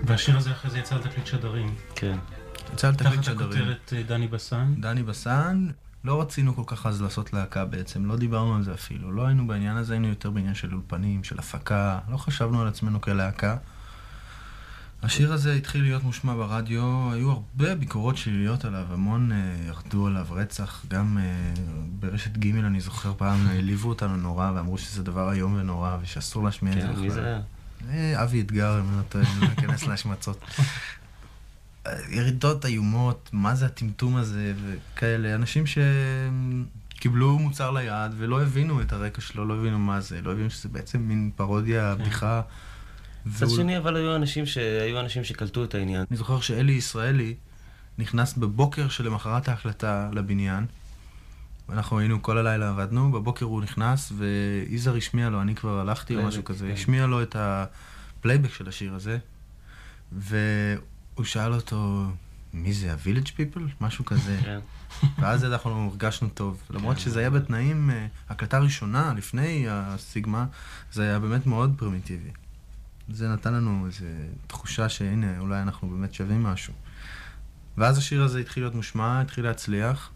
והשיר הזה אחרי זה יצא על תקליט שדרים. כן. יצא על תקליט שדרים. תחת הכותרת דני בסן. דני בסן, לא רצינו כל כך אז לעשות להקה בעצם, לא דיברנו על זה אפילו, לא היינו בעניין הזה, היינו יותר בעניין של אולפנים, של הפקה, לא חשבנו על עצמנו כלהקה. השיר הזה התחיל להיות מושמע ברדיו, היו הרבה ביקורות שליליות עליו, המון ירדו עליו רצח, גם ברשת ג' אני זוכר פעם, ליוו אותנו נורא ואמרו שזה דבר איום ונורא ושאסור להשמיע את זה. כן, מי זה היה? אבי אתגר, אני לא אכנס להשמצות. ירידות איומות, מה זה הטמטום הזה וכאלה, אנשים שקיבלו מוצר ליד ולא הבינו את הרקע שלו, לא הבינו מה זה, לא הבינו שזה בעצם מין פרודיה, בדיחה. מצד שני, אבל היו אנשים שקלטו את העניין. אני זוכר שאלי ישראלי נכנס בבוקר שלמחרת ההקלטה לבניין, ואנחנו היינו כל הלילה עבדנו, בבוקר הוא נכנס ואיזר השמיע לו, אני כבר הלכתי או משהו כזה, השמיע לו את הפלייבק של השיר הזה, והוא שאל אותו, מי זה, ה-Village People? משהו כזה. ואז אנחנו הרגשנו טוב. למרות שזה היה בתנאים, הקלטה ראשונה, לפני הסיגמה, זה היה באמת מאוד פרימיטיבי. זה נתן לנו איזו תחושה שהנה, אולי אנחנו באמת שווים משהו. ואז השיר הזה התחיל להיות מושמע, התחיל להצליח,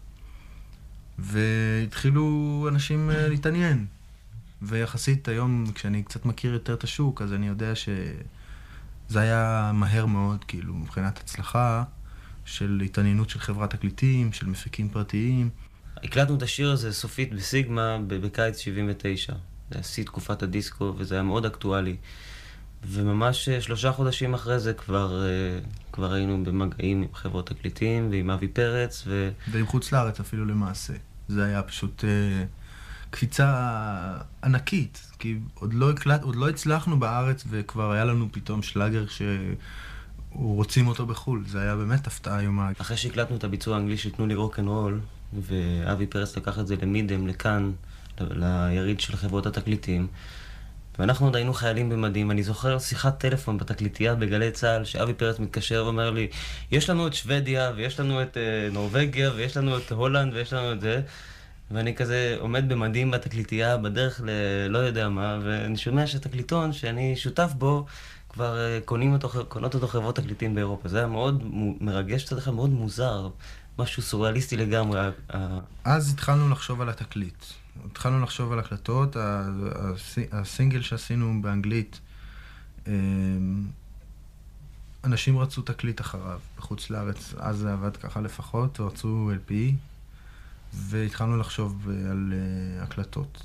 והתחילו אנשים להתעניין. ויחסית היום, כשאני קצת מכיר יותר את השוק, אז אני יודע שזה היה מהר מאוד, כאילו, מבחינת הצלחה של התעניינות של חברת תקליטים, של מפיקים פרטיים. הקלטנו את השיר הזה סופית בסיגמה בקיץ 79. זה היה תקופת הדיסקו, וזה היה מאוד אקטואלי. וממש 3 חודשים אחרי זה כבר היינו במגעים עם חברות תקליטים ועם אבי פרץ ועם חוץ לארץ אפילו למעשה. זה היה פשוט קפיצה ענקית, כי עוד לא הצלחנו בארץ וכבר היה לנו פתאום שלאגר רוצים אותו בחול. זה היה באמת הפתעה איומה. אחרי שהקלטנו את הביצוע האנגלי של תנו לי רוק'נ'רול, ואבי פרץ לקח את זה למידם, לכאן, ליריד של חברות התקליטים, ואנחנו עוד היינו חיילים במדים. אני זוכר שיחת טלפון בתקליטייה בגלי צהל, שאבי פרץ מתקשר ואומר לי, יש לנו את שוודיה, ויש לנו את נורווגיה, ויש לנו את הולנד, ויש לנו את זה. ואני כזה עומד במדים בתקליטייה, בדרך לא יודע מה, ואני שומע שהתקליטון שאני שותף בו, כבר קונות אותו חברות תקליטים באירופה. זה היה מאוד מרגש, קצת מאוד מוזר, משהו סוריאליסטי לגמרי. אז התחלנו לחשוב על התקליט. התחלנו לחשוב על הקלטות, הסינגל שעשינו באנגלית, אנשים רצו תקליט אחריו בחוץ לארץ, אז זה עבד ככה לפחות, רצו LP, והתחלנו לחשוב על הקלטות.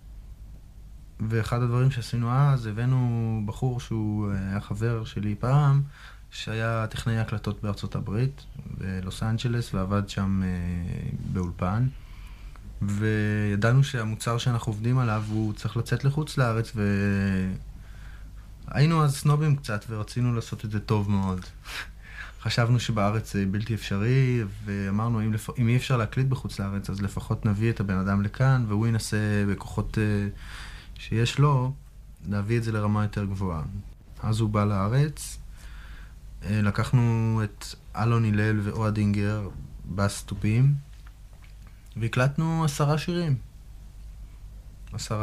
ואחד הדברים שעשינו אז, הבאנו בחור שהוא היה חבר שלי פעם, שהיה טכנאי הקלטות בארצות הברית, בלוס אנג'לס, ועבד שם באולפן. וידענו שהמוצר שאנחנו עובדים עליו הוא צריך לצאת לחוץ לארץ, והיינו אז סנובים קצת ורצינו לעשות את זה טוב מאוד. חשבנו שבארץ זה בלתי אפשרי, ואמרנו אם אי אפשר להקליט בחוץ לארץ, אז לפחות נביא את הבן אדם לכאן, והוא ינסה בכוחות שיש לו, להביא את זה לרמה יותר גבוהה. אז הוא בא לארץ, לקחנו את אלון הלל ואוהד דינגר בסטופים, והקלטנו 10 שירים. 10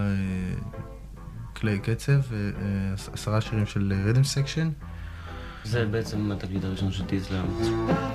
כלי קצב, 10 שירים של ריתם סקשן. זה בעצם התקליט הראשון של טיזלאם.